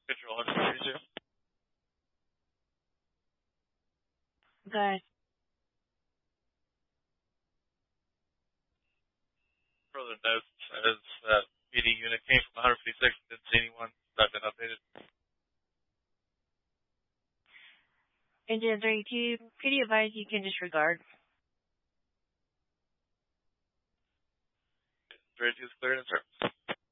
Control 132. Okay. Further note says that meeting unit came from 156 and didn't see anyone. That's been updated. Engine 32, could you advise you can disregard? 32 is cleared in service.